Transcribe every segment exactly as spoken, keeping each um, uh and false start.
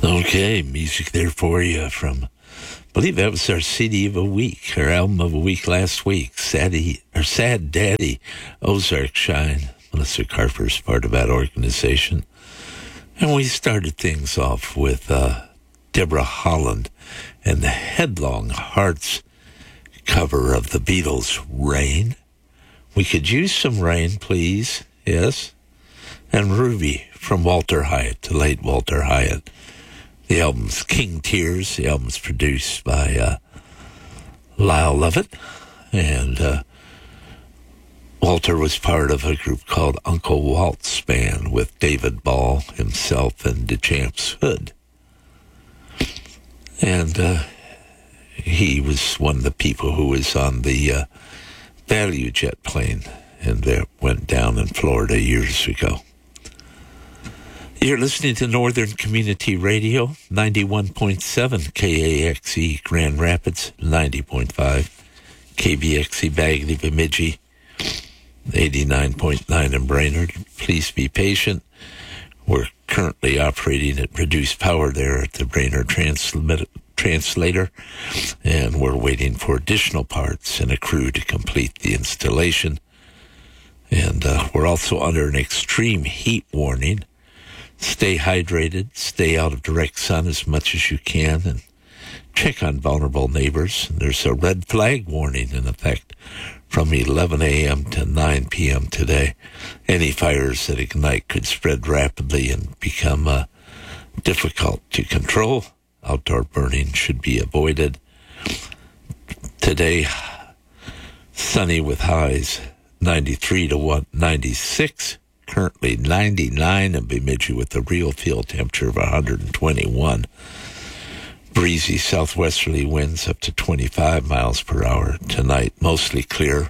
Okay, music there for you from, I believe that was our C D of a week, our album of a week last week, Sadie, or Sad Daddy, Ozark Shine. Melissa Carper's part of that organization. And we started things off with uh, Deborah Holland and the Headlong Hearts cover of the Beatles' Rain. We could use some rain, please. Yes. And Ruby from Walter Hyatt, the late Walter Hyatt. The album's King Tears. The album's produced by uh, Lyle Lovett. And uh, Walter was part of a group called Uncle Walt's Band with David Ball himself and DeChamps Hood. And uh, he was one of the people who was on the uh, Value jet plane and that went down in Florida years ago. You're listening to Northern Community Radio, ninety-one point seven K A X E Grand Rapids, ninety point five K B X E Bagley Bemidji, eighty-nine point nine in Brainerd. Please be patient. We're currently operating at reduced power there at the Brainerd Transl- Translator, and we're waiting for additional parts and a crew to complete the installation. And uh, we're also under an extreme heat warning. Stay hydrated, stay out of direct sun as much as you can, and check on vulnerable neighbors. There's a red flag warning in effect from eleven a.m. to nine p.m. today. Any fires that ignite could spread rapidly and become uh, difficult to control. Outdoor burning should be avoided. Today, sunny with highs ninety-three to ninety-six. Currently ninety-nine in Bemidji with a real field temperature of one hundred twenty-one. Breezy southwesterly winds up to twenty-five miles per hour. Tonight, mostly clear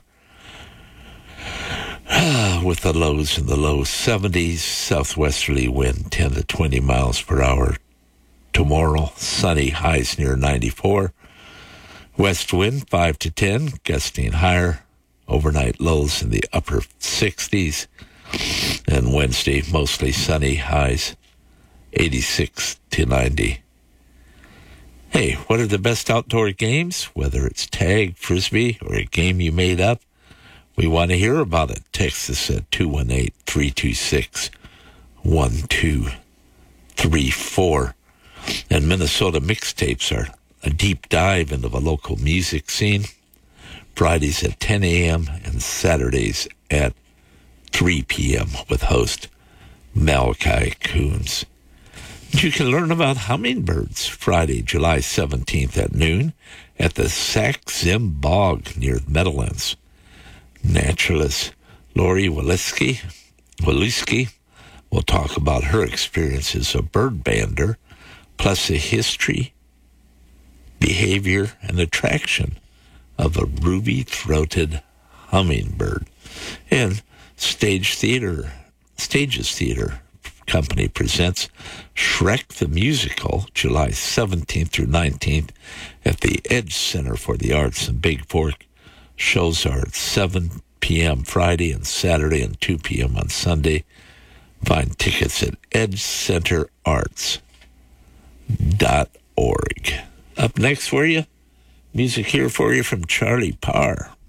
with the lows in the low seventies. Southwesterly wind ten to twenty miles per hour. Tomorrow, sunny, highs near ninety-four. West wind five to ten, gusting higher. Overnight lows in the upper sixties. And Wednesday, mostly sunny, highs eighty-six to ninety. Hey, what are the best outdoor games? Whether it's tag, frisbee, or a game you made up, we want to hear about it. Text us at two one eight, three two six, one two three four. And Minnesota Mixtapes are a deep dive into the local music scene. Fridays at ten a.m. and Saturdays at three p.m. with host Malachi Coons. You can learn about hummingbirds Friday, July seventeenth at noon at the Sax-Zim Bog near Meadowlands. Naturalist Lori Waleski, Waleski will talk about her experience as a bird bander, plus the history, behavior, and attraction of a ruby-throated hummingbird. And Stage Theater, Stages Theater Company presents Shrek the Musical, July seventeenth through nineteenth at the Edge Center for the Arts in Big Fork. Shows are at seven p.m. Friday and Saturday and two p.m. on Sunday. Find tickets at edge center arts dot org. Up next for you, music here for you from Charlie Parr.